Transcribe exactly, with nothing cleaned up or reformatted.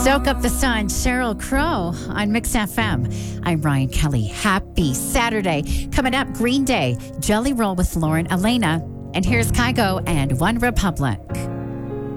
Soak Up the Sun, Sheryl Crow on Mix F M. I'm Ryan Kelly. Happy Saturday. Coming up, Green Day, Jelly Roll with Lauren Elena. And here's Kygo and One Republic.